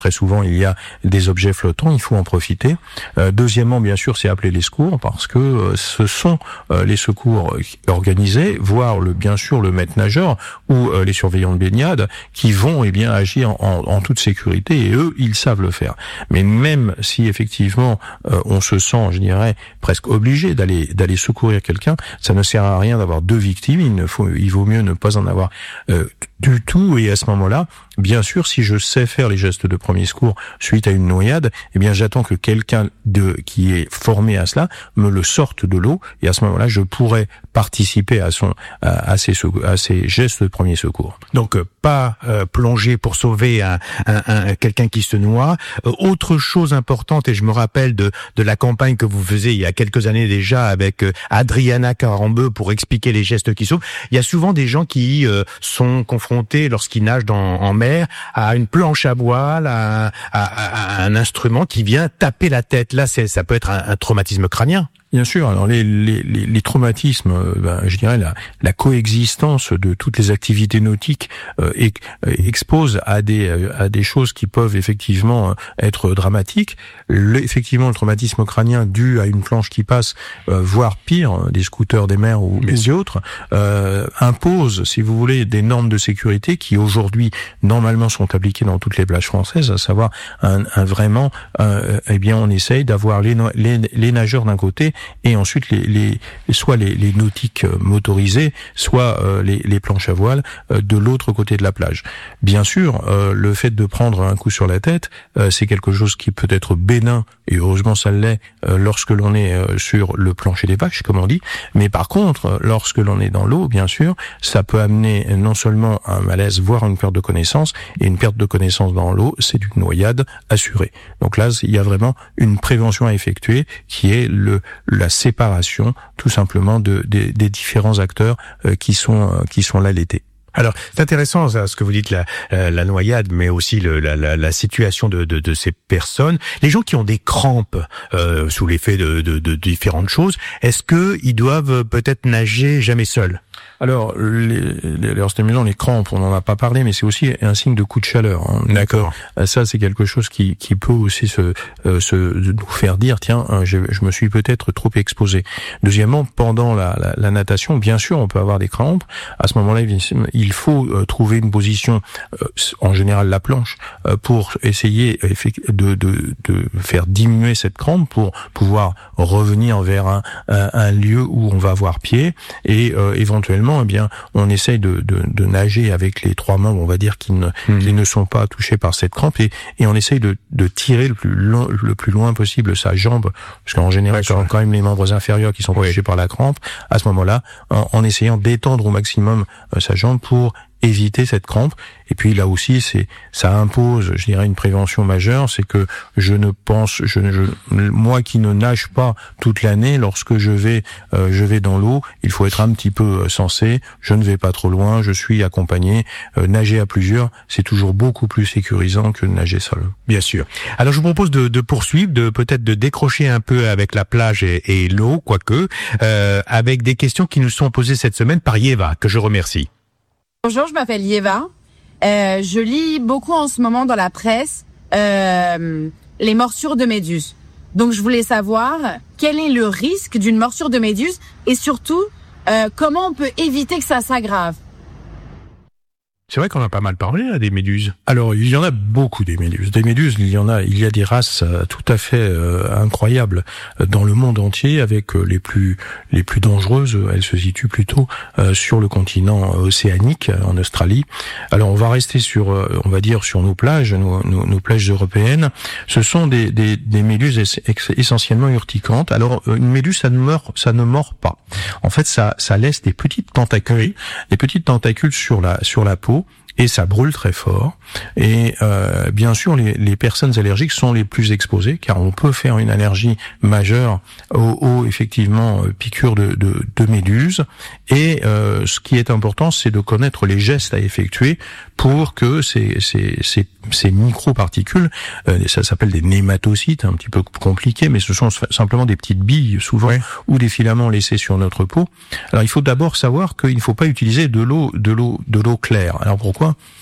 Très souvent, il y a des objets flottants, il faut en profiter. Deuxièmement, bien sûr, c'est appeler les secours, parce que ce sont les secours organisés, voire bien sûr le maître nageur ou les surveillants de baignade qui vont agir en toute sécurité, et eux, ils savent le faire. Mais même si effectivement on se sent, je dirais, presque obligé d'aller secourir quelqu'un, ça ne sert à rien d'avoir deux victimes. Il vaut mieux ne pas en avoir du tout. Et à ce moment-là, bien sûr, si je sais faire les gestes de premier secours suite à une noyade, j'attends que quelqu'un qui est formé à cela me le sorte de l'eau, et à ce moment-là, je pourrais participer à ces gestes de premier secours. Donc pas plonger pour sauver quelqu'un qui se noie. Autre chose importante, et je me rappelle de la campagne que vous faisiez il y a quelques années déjà avec Adriana Carambeu pour expliquer les gestes qui sauvent. Il y a souvent des gens qui sont confrontés lorsqu'ils nagent en mer à une planche à voile, à un instrument qui vient taper la tête. Là, ça peut être un traumatisme crânien. Bien sûr. Alors les traumatismes, je dirais la coexistence de toutes les activités nautiques expose à des choses qui peuvent effectivement être dramatiques. Effectivement, le traumatisme crânien dû à une planche qui passe, voire pire, des scooters des mers ou les autres, impose, si vous voulez, des normes de sécurité qui aujourd'hui normalement sont appliquées dans toutes les plages françaises, à savoir on essaye d'avoir les nageurs d'un côté, et ensuite soit les nautiques motorisés, soit les planches à voile de l'autre côté de la plage. Bien sûr, le fait de prendre un coup sur la tête, c'est quelque chose qui peut être bénin, et heureusement ça l'est lorsque l'on est sur le plancher des vaches, comme on dit. Mais par contre, lorsque l'on est dans l'eau, bien sûr, ça peut amener non seulement un malaise, voire une perte de connaissance, et une perte de connaissance dans l'eau, c'est une noyade assurée. Donc là, il y a vraiment une prévention à effectuer, qui est la séparation, tout simplement, des différents acteurs qui sont là l'été. Alors, c'est intéressant ce que vous dites, la noyade, mais aussi la situation de ces personnes. Les gens qui ont des crampes sous l'effet de différentes choses, est-ce que ils doivent peut-être nager jamais seuls? Alors, c'est amusant, les crampes, on n'en a pas parlé, mais c'est aussi un signe de coup de chaleur. Hein. D'accord. Ça, c'est quelque chose qui peut aussi nous faire dire, tiens, je me suis peut-être trop exposé. Deuxièmement, pendant la natation, bien sûr, on peut avoir des crampes. À ce moment-là, il faut trouver une position, en général la planche, pour essayer de faire diminuer cette crampe, pour pouvoir revenir vers un lieu où on va avoir pied, et éventuellement, on essaye de nager avec les trois membres, on va dire, qui ne sont pas touchés par cette crampe, et on essaye de tirer le plus loin possible sa jambe, parce qu'en général, ce sont quand même les membres inférieurs qui sont touchés par la crampe. À ce moment-là, en essayant d'étendre au maximum sa jambe pour éviter cette crampe. Et puis là aussi, ça impose, je dirais, une prévention majeure, c'est que moi qui ne nage pas toute l'année, lorsque je vais dans l'eau, il faut être un petit peu sensé. Je ne vais pas trop loin, je suis accompagné. Nager à plusieurs, c'est toujours beaucoup plus sécurisant que de nager seul. Bien sûr. Alors je vous propose de poursuivre, peut-être de décrocher un peu avec la plage et l'eau, quoique, avec des questions qui nous sont posées cette semaine par Yeva, que je remercie. Bonjour, je m'appelle Yeva. Je lis beaucoup en ce moment dans la presse les morsures de méduses. Donc je voulais savoir quel est le risque d'une morsure de méduse, et surtout comment on peut éviter que ça s'aggrave. C'est vrai qu'on a pas mal parlé là, des méduses. Alors, il y en a beaucoup des méduses. Des méduses, il y a des races tout à fait incroyables dans le monde entier, avec les plus dangereuses. Elles se situent plutôt sur le continent océanique, en Australie. Alors, on va rester sur nos plages, nos plages européennes. Ce sont des méduses essentiellement urticantes. Alors, une méduse, ça ne mord pas. En fait, ça laisse des petites tentacules sur la peau. Et ça brûle très fort. Et bien sûr, les personnes allergiques sont les plus exposées, car on peut faire une allergie majeure aux effectivement piqûres de méduses. Et ce qui est important, c'est de connaître les gestes à effectuer pour que ces microparticules, ça s'appelle des nématocytes, un petit peu compliqué, mais ce sont simplement des petites billes souvent, ou des filaments laissés sur notre peau. Alors il faut d'abord savoir qu'il ne faut pas utiliser de l'eau claire. Alors pourquoi ?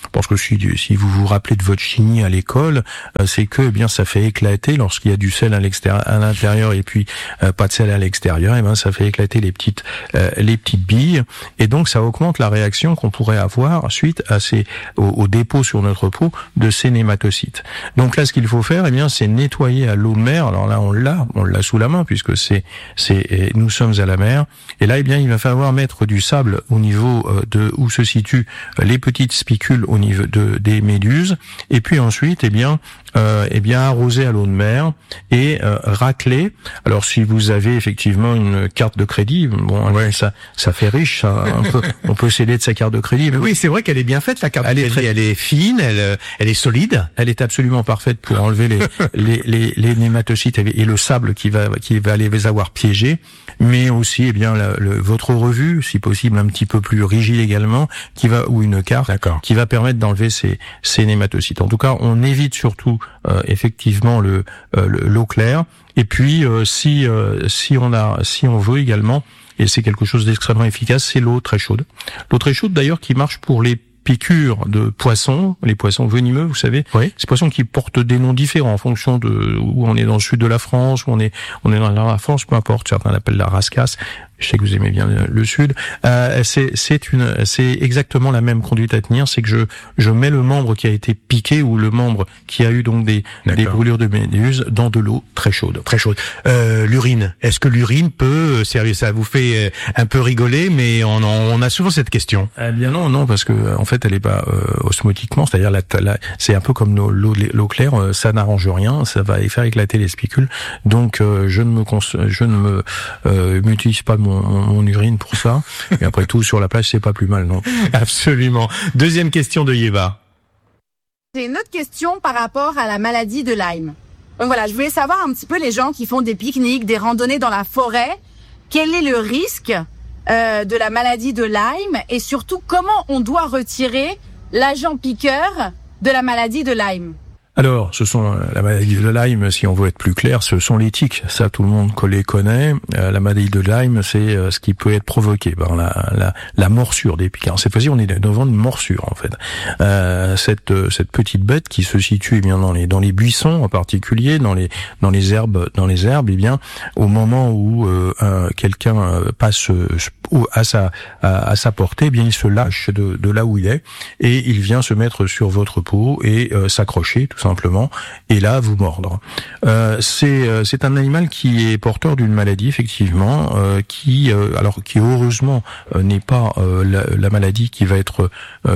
parce que si vous vous rappelez de votre chimie à l'école, c'est que eh bien ça fait éclater lorsqu'il y a du sel à l'intérieur et puis pas de sel à l'extérieur, et ben ça fait éclater les petites billes, et donc ça augmente la réaction qu'on pourrait avoir suite à au dépôt sur notre peau de ces nématocytes. Donc là, ce qu'il faut faire, eh bien, c'est nettoyer à l'eau de mer. Alors là, on l'a sous la main puisque nous sommes à la mer. Et là, eh bien, il va falloir mettre du sable au niveau de où se situent les petites spicules au niveau des méduses. Et puis ensuite, eh bien, arroser à l'eau de mer et racler. Alors, si vous avez effectivement une carte de crédit, bon, ouais, ça fait riche. Ça, on peut s'aider de sa carte de crédit. Oui, c'est vrai qu'elle est bien faite, la carte de crédit. Elle est fine, elle est solide. Elle est absolument parfaite pour enlever les nématocytes et le sable qui va les avoir piégés, mais aussi, eh bien, votre revue, si possible un petit peu plus rigide également, ou une carte, qui va permettre d'enlever ces nématocytes. En tout cas, on évite surtout effectivement l'eau claire. Et puis, si on veut également, et c'est quelque chose d'extrêmement efficace, c'est l'eau très chaude. L'eau très chaude, d'ailleurs, qui marche pour les piqûres de poissons, les poissons venimeux, vous savez, oui. Ces poissons qui portent des noms différents en fonction de où on est dans le sud de la France, où on est dans la France, peu importe, certains l'appellent la rascasse. Je sais que vous aimez bien le sud. C'est exactement la même conduite à tenir, c'est que je mets le membre qui a été piqué ou le membre qui a eu donc des brûlures de méduse dans de l'eau très chaude. Très chaude. L'urine. Est-ce que l'urine peut servir? Ça vous fait un peu rigoler, mais on a souvent cette question. Eh bien non, parce que en fait elle est pas osmotiquement, c'est-à-dire c'est un peu comme l'eau claire, ça n'arrange rien, ça va faire éclater les spicules. Donc je ne m'utilise pas mon urine pour ça. Et après tout, sur la plage, c'est pas plus mal, non? Absolument. Deuxième question de Yeva. J'ai une autre question par rapport à la maladie de Lyme. Donc voilà, je voulais savoir un petit peu les gens qui font des pique-niques, des randonnées dans la forêt. Quel est le risque de la maladie de Lyme et surtout comment on doit retirer l'agent piqueur de la maladie de Lyme? Alors, la maladie de Lyme, si on veut être plus clair, ce sont les tiques. Ça, tout le monde les connaît. La maladie de Lyme, c'est ce qui peut être provoqué par la morsure des piquants. Cette fois-ci, on est devant une morsure, en fait. Cette petite bête qui se situe, eh bien, dans les buissons, en particulier, dans les herbes, eh bien, au moment où quelqu'un passe à sa portée, eh bien, il se lâche de là où il est et il vient se mettre sur votre peau et s'accrocher, tout simplement, et là vous mordre. C'est un animal qui est porteur d'une maladie, effectivement, qui heureusement n'est pas la maladie qui va être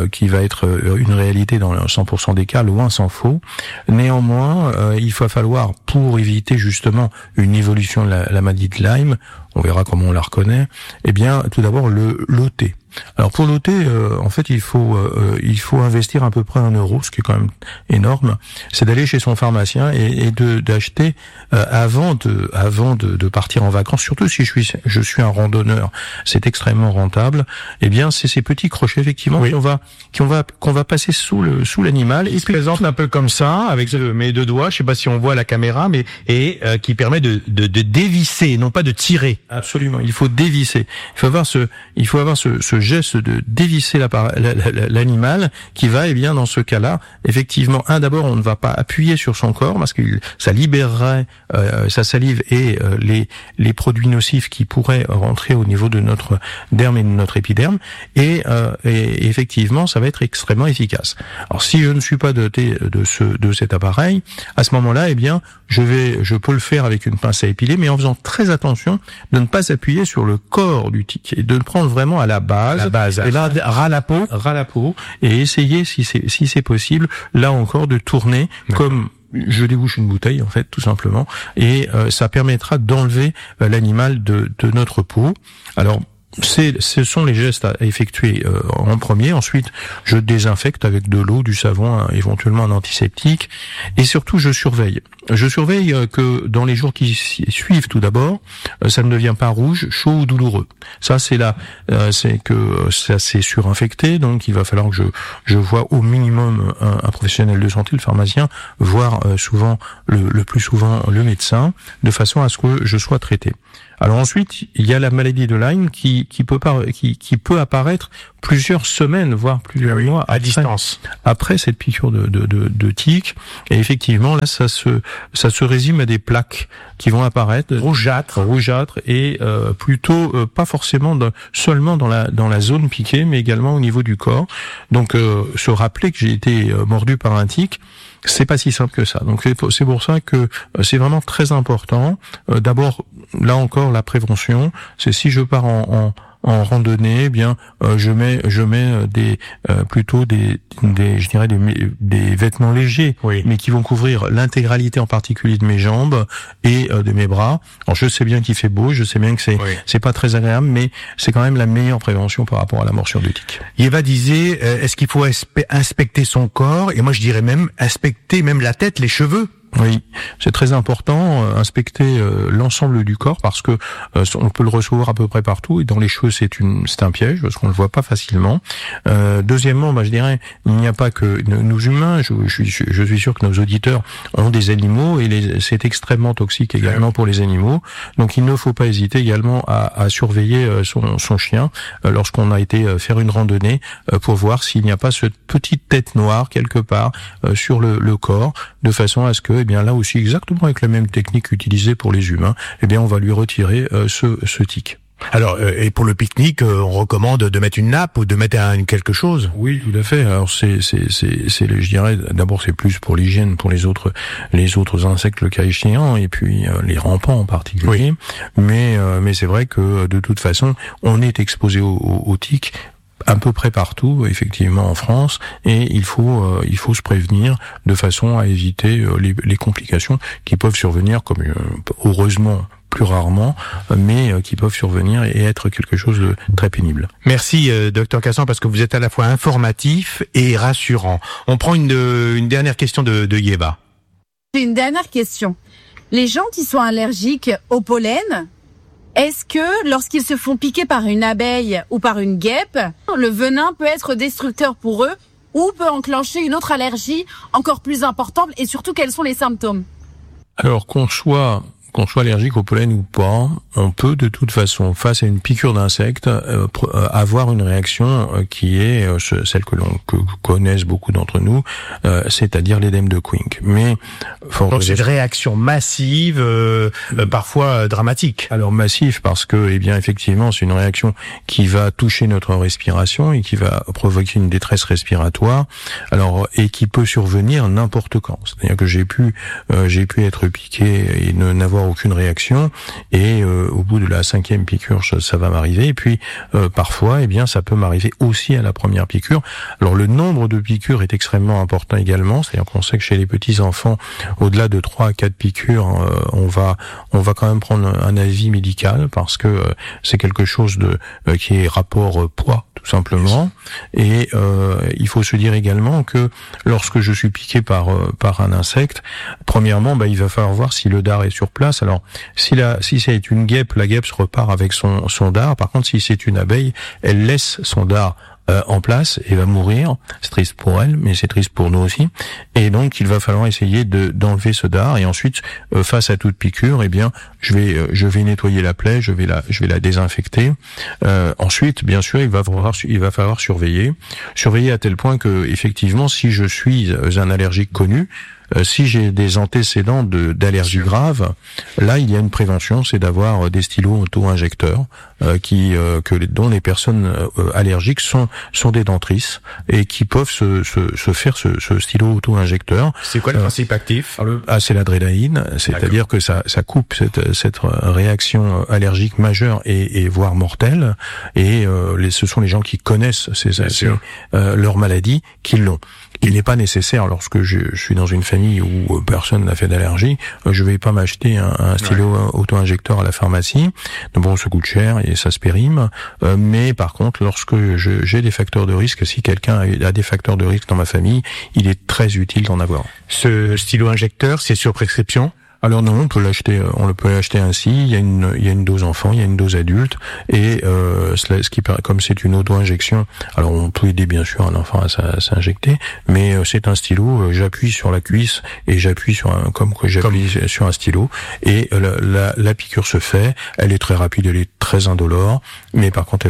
une réalité dans 100% des cas, loin s'en faut. Néanmoins, il va falloir, pour éviter justement une évolution de la maladie de Lyme, on verra comment on la reconnaît, eh bien, tout d'abord l'ôter. Alors pour l'ôter, en fait, il faut investir à peu près 1 euro, ce qui est quand même énorme. C'est d'aller chez son pharmacien et d'acheter avant de partir en vacances. Surtout si je suis un randonneur, c'est extrêmement rentable. Eh bien, c'est ces petits crochets effectivement oui. qu'on va passer sous l'animal. Il se présente un peu comme ça avec mes 2 doigts. Je sais pas si on voit à la caméra, mais qui permet de dévisser, non pas de tirer. Absolument. Il faut dévisser. Il faut avoir ce geste de dévisser l'animal qui va, eh bien, dans ce cas-là, effectivement, d'abord, on ne va pas appuyer sur son corps parce que ça libérerait sa salive et les produits nocifs qui pourraient rentrer au niveau de notre derme et de notre épiderme et effectivement, ça va être extrêmement efficace. Alors, si je ne suis pas doté de cet appareil, à ce moment-là, eh bien, je peux le faire avec une pince à épiler, mais en faisant très attention de ne pas s'appuyer sur le corps du tic et de le prendre vraiment à la base. Et là, ras la peau, et essayer, si c'est possible, là encore, de tourner comme je débouche une bouteille, en fait, tout simplement, et ça permettra d'enlever l'animal de notre peau. Alors, ce sont les gestes à effectuer en premier. Ensuite, je désinfecte avec de l'eau, du savon, éventuellement un antiseptique. Et surtout, je surveille. Je surveille que dans les jours qui suivent, tout d'abord, ça ne devient pas rouge, chaud ou douloureux. Ça, c'est surinfecté. Donc, il va falloir que je vois au minimum un professionnel de santé, le pharmacien, voire souvent le plus souvent le médecin, de façon à ce que je sois traité. Alors ensuite, il y a la maladie de Lyme qui peut apparaître plusieurs semaines, voire plusieurs mois à distance après cette piqûre de tique. Et effectivement, là, ça se résume à des plaques qui vont apparaître rougeâtres et plutôt pas forcément seulement dans la zone piquée, mais également au niveau du corps. Donc, se rappeler que j'ai été mordu par un tique, c'est pas si simple que ça. Donc c'est pour ça que c'est vraiment très important. D'abord, là encore, la prévention. C'est si je pars en randonnée, eh bien je mets plutôt des vêtements légers, oui, mais qui vont couvrir l'intégralité, en particulier de mes jambes et de mes bras. Alors je sais bien qu'il fait beau, je sais bien que c'est pas très agréable, mais c'est quand même la meilleure prévention par rapport à la morsure de tique. Yeva disait, est-ce qu'il faut inspecter son corps? Et moi je dirais même inspecter même la tête, les cheveux. Oui, c'est très important, inspecter l'ensemble du corps, parce que on peut le recevoir à peu près partout, et dans les cheveux c'est un piège parce qu'on le voit pas facilement. Deuxièmement, je dirais, il n'y a pas que nous humains, je suis sûr que nos auditeurs ont des animaux, et c'est extrêmement toxique également pour les animaux. Donc il ne faut pas hésiter également à surveiller son chien lorsqu'on a été faire une randonnée, pour voir s'il n'y a pas cette petite tête noire quelque part sur le corps, de façon à ce que, eh bien là aussi, exactement avec la même technique utilisée pour les humains, eh bien on va lui retirer ce tic. Alors, et pour le pique-nique, on recommande de mettre une nappe ou de mettre quelque chose? Oui, tout à fait. Alors je dirais, d'abord c'est plus pour l'hygiène, pour les autres insectes le cas échéant, et puis les rampants en particulier. Oui. Mais c'est vrai que de toute façon, on est exposé aux tiques à peu près partout, effectivement, en France, et il faut se prévenir de façon à éviter les complications qui peuvent survenir, comme heureusement plus rarement, mais qui peuvent survenir et être quelque chose de très pénible. Merci, Dr Cassan, parce que vous êtes à la fois informatif et rassurant. On prend une dernière question de Yeva. J'ai une dernière question. Les gens qui sont allergiques au pollen, est-ce que lorsqu'ils se font piquer par une abeille ou par une guêpe, le venin peut être destructeur pour eux ou peut enclencher une autre allergie encore plus importante, et surtout quels sont les symptômes? Alors qu'on soit allergique au pollen ou pas, on peut de toute façon, face à une piqûre d'insecte, avoir une réaction qui est celle que connaissent beaucoup d'entre nous, c'est-à-dire l'édème de Quincke. Mais donc c'est une réaction massive, parfois dramatique. Alors massive parce que, eh bien, effectivement, c'est une réaction qui va toucher notre respiration et qui va provoquer une détresse respiratoire. Alors, et qui peut survenir n'importe quand. C'est-à-dire que j'ai pu être piqué et n'avoir aucune réaction, et au bout de la 5e piqûre, ça va m'arriver. Et puis parfois, eh bien, ça peut m'arriver aussi à la première piqûre. Alors le nombre de piqûres est extrêmement important également. C'est-à-dire qu'on sait que chez les petits enfants, au-delà de 3 à 4 piqûres, on va quand même prendre un avis médical, parce que c'est quelque chose qui est rapport poids, tout simplement. Et il faut se dire également que lorsque je suis piqué par un insecte, premièrement, il va falloir voir si le dard est sur place. Alors, si c'est une guêpe, la guêpe se repart avec son dard. Par contre, si c'est une abeille, elle laisse son dard en place et va mourir. C'est triste pour elle, mais c'est triste pour nous aussi. Et donc, il va falloir essayer d'enlever ce dard. Et ensuite, face à toute piqûre, eh bien, je vais nettoyer la plaie, je vais la désinfecter. Ensuite, bien sûr, il va falloir surveiller à tel point que, effectivement, si je suis un allergique connu, si j'ai des antécédents d'allergie grave, là il y a une prévention, c'est d'avoir des stylos auto-injecteurs dont les personnes allergiques sont des dentrices et qui peuvent se faire ce stylo auto-injecteur. C'est quoi le principe actif? C'est l'adrénaline, c'est-à-dire que ça coupe cette réaction allergique majeure et voire mortelle, et ce sont les gens qui connaissent leur maladie qui l'ont. Il n'est pas nécessaire, lorsque je suis dans une famille où personne n'a fait d'allergie, je vais pas m'acheter un stylo auto-injecteur à la pharmacie. Donc bon, ça coûte cher et ça se périme. Mais par contre, lorsque j'ai des facteurs de risque, si quelqu'un a des facteurs de risque dans ma famille, il est très utile d'en avoir. Ce stylo injecteur, c'est sur prescription? Alors non, on peut l'acheter ainsi. Il y a une dose enfant, il y a une dose adulte, et comme c'est une auto-injection, alors on peut aider bien sûr un enfant à s'injecter, mais c'est un stylo. J'appuie sur la cuisse et j'appuie sur un stylo, et la piqûre se fait. Elle est très rapide, elle est très indolore, mais par contre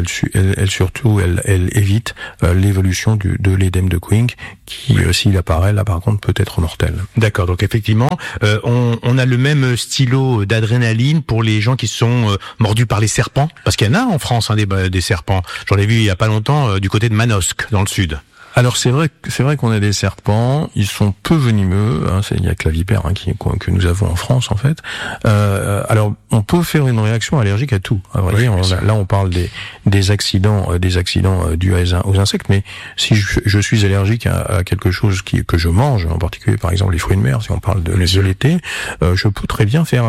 elle évite l'évolution de l'édème de Quincke qui, s'il apparaît là par contre, peut être mortel. D'accord, donc effectivement, on a le même stylo d'adrénaline pour les gens qui sont mordus par les serpents, parce qu'il y en a en France des serpents. J'en ai vu il y a pas longtemps du côté de Manosque, dans le sud. Alors c'est vrai qu'on a des serpents, ils sont peu venimeux, il y a que la vipère que nous avons en France en fait. Alors on peut faire une réaction allergique à tout. À vrai dire, là on parle des accidents dus aux insectes, mais si je suis allergique à quelque chose que je mange, en particulier par exemple les fruits de mer, si on parle de l'été, je peux très bien faire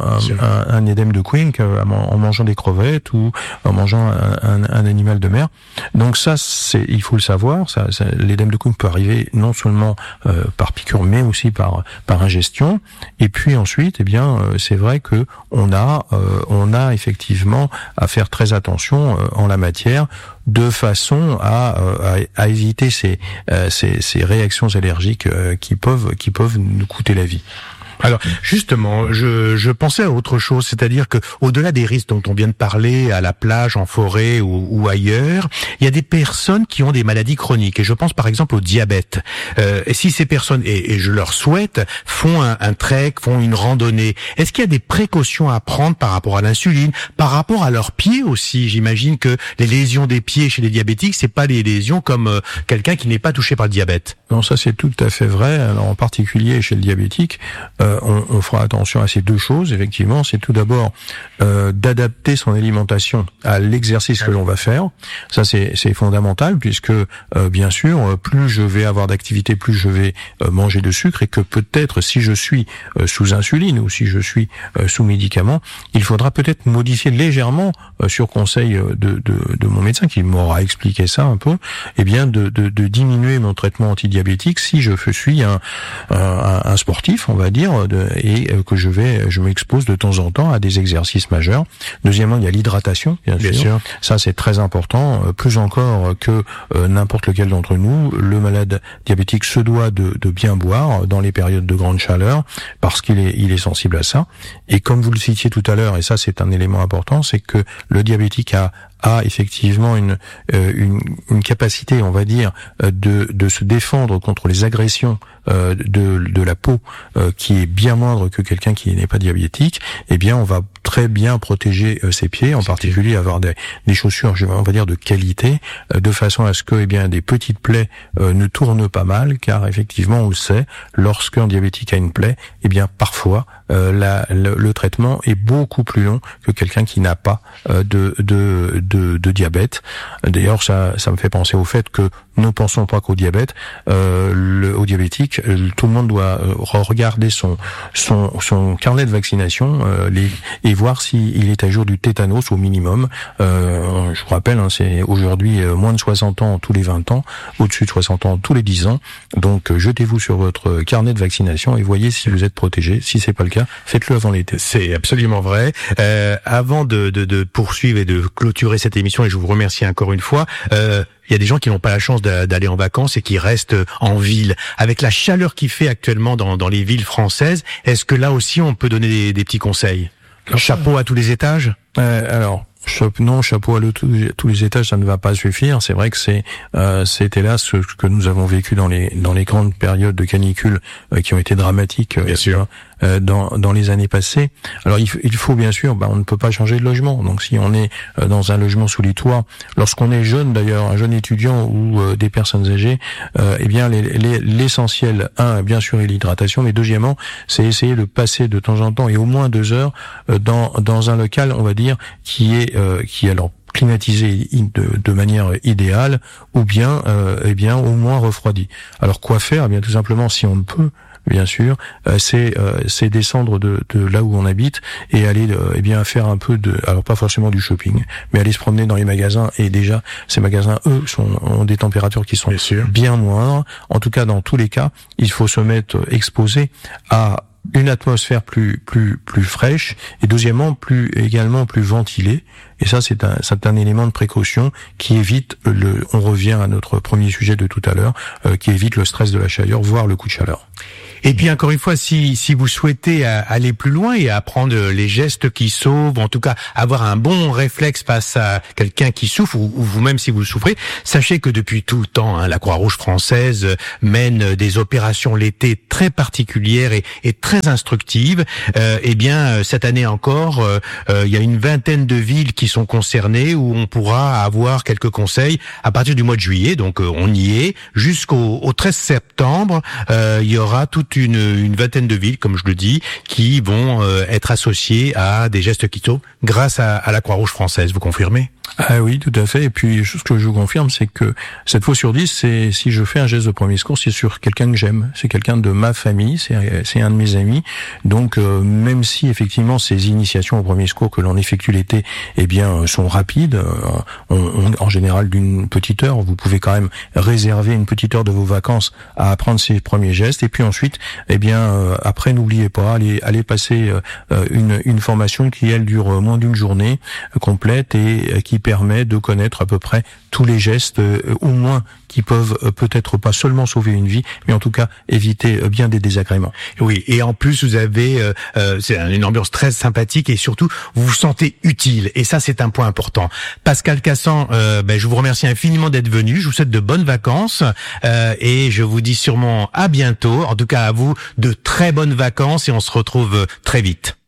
un édème de Quincke en mangeant des crevettes ou en mangeant un animal de mer. Donc ça, il faut le savoir. L'édème de Quincke peut arriver non seulement par piqûre, mais aussi par ingestion. Et puis ensuite, c'est vrai que on a effectivement à faire très attention en la matière, de façon à éviter ces réactions allergiques qui peuvent nous coûter la vie. Alors justement, je pensais à autre chose, c'est-à-dire que au-delà des risques dont on vient de parler, à la plage, en forêt ou ailleurs, il y a des personnes qui ont des maladies chroniques, et je pense par exemple au diabète. Et si ces personnes, et je leur souhaite, font un trek, font une randonnée, est-ce qu'il y a des précautions à prendre par rapport à l'insuline, par rapport à leurs pieds aussi? J'imagine que les lésions des pieds chez les diabétiques, c'est pas des lésions comme quelqu'un qui n'est pas touché par le diabète. Non, ça c'est tout à fait vrai. Alors en particulier chez le diabétique, on fera attention à ces deux choses. Effectivement, c'est tout d'abord d'adapter son alimentation à l'exercice que l'on va faire. Ça c'est fondamental, puisque bien sûr, plus je vais avoir d'activité, plus je vais manger de sucre, et que peut-être si je suis sous insuline ou si je suis sous médicament, il faudra peut-être modifier légèrement, sur conseil de mon médecin qui m'aura expliqué ça un peu, de diminuer mon traitement antidiabétique si je suis un sportif, on va dire, et que je m'expose de temps en temps à des exercices majeurs. Deuxièmement, il y a l'hydratation, bien sûr. Ça, c'est très important, plus encore que n'importe lequel d'entre nous. Le malade diabétique se doit de bien boire dans les périodes de grande chaleur, parce qu'il est sensible à ça. Et comme vous le citiez tout à l'heure, et ça c'est un élément important, c'est que le diabétique a effectivement une capacité, on va dire, de se défendre contre les agressions de la peau qui est bien moindre que quelqu'un qui n'est pas diabétique. On va très bien protéger ses pieds, en particulier avoir des chaussures, on va dire, de qualité, de façon à ce que des petites plaies ne tournent pas mal, car effectivement on le sait, lorsqu'un diabétique a une plaie, parfois le traitement est beaucoup plus long que quelqu'un qui n'a pas de diabète. D'ailleurs, ça me fait penser au fait que ne pensons pas qu'au diabète, au diabétique, tout le monde doit regarder son carnet de vaccination et voir s'il est à jour du tétanos au minimum. Je vous rappelle, c'est aujourd'hui moins de 60 ans tous les 20 ans, au-dessus de 60 ans tous les 10 ans. Donc jetez-vous sur votre carnet de vaccination et voyez si vous êtes protégé. Si c'est pas le cas, faites-le avant l'été. C'est absolument vrai. Avant de poursuivre et de clôturer cette émission, et je vous remercie encore une fois, il y a des gens qui n'ont pas la chance d'aller en vacances et qui restent en ville. Avec la chaleur qu'il fait actuellement dans les villes françaises, est-ce que là aussi on peut donner des petits conseils? Chapeau à tous les étages? Non, chapeau à tous les étages, ça ne va pas suffire. C'est vrai que c'est hélas ce que nous avons vécu dans les grandes périodes de canicule qui ont été dramatiques, bien sûr, dans les années passées. Alors il faut bien sûr, on ne peut pas changer de logement. Donc si on est dans un logement sous les toits, lorsqu'on est jeune d'ailleurs, un jeune étudiant ou des personnes âgées, l'essentiel, bien sûr, est l'hydratation, mais deuxièmement, c'est essayer de passer de temps en temps et au moins 2 heures dans un local, on va dire, qui est alors climatisé de manière idéale, ou bien au moins refroidi. Alors quoi faire? Tout simplement, si on ne peut, bien sûr, c'est descendre de là où on habite et aller faire un peu alors pas forcément du shopping, mais aller se promener dans les magasins. Et déjà, ces magasins, eux, ont des températures qui sont bien moindres. En tout cas, dans tous les cas, il faut se mettre exposé à une atmosphère plus fraîche, et deuxièmement également plus ventilée. Et ça, c'est un élément de précaution qui évite on revient à notre premier sujet de tout à l'heure, qui évite le stress de la chaleur, voire le coup de chaleur. Et puis encore une fois, si vous souhaitez aller plus loin et apprendre les gestes qui sauvent, en tout cas avoir un bon réflexe face à quelqu'un qui souffre, ou vous-même si vous souffrez, sachez que depuis tout le temps, la Croix-Rouge française mène des opérations l'été très particulières et très instructives. Eh bien, cette année encore, il y a une vingtaine de villes qui sont concernées où on pourra avoir quelques conseils à partir du mois de juillet. Donc on y est jusqu'au 13 septembre. Il y aura toute une vingtaine de villes, comme je le dis, qui vont être associées à des gestes qui sauvent grâce à la Croix-Rouge française. Vous confirmez ? Ah oui, tout à fait. Et puis, ce que je vous confirme, c'est que 7 fois sur 10, si je fais un geste de premier secours, c'est sur quelqu'un que j'aime. C'est quelqu'un de ma famille, c'est un de mes amis. Donc, même si effectivement ces initiations au premier secours que l'on effectue l'été, eh bien, sont rapides, en général d'une petite heure, vous pouvez quand même réserver une petite heure de vos vacances à apprendre ces premiers gestes. Et puis ensuite, eh bien, après, n'oubliez pas, allez passer une formation qui, elle, dure moins d'une journée complète et qui permet de connaître à peu près tous les gestes, au moins qui peuvent peut-être pas seulement sauver une vie, mais en tout cas éviter bien des désagréments. Oui, et en plus vous avez c'est une ambiance très sympathique et surtout vous vous sentez utile. Et ça c'est un point important. Pascal Cassan, je vous remercie infiniment d'être venu. Je vous souhaite de bonnes vacances et je vous dis sûrement à bientôt. En tout cas à vous de très bonnes vacances et on se retrouve très vite.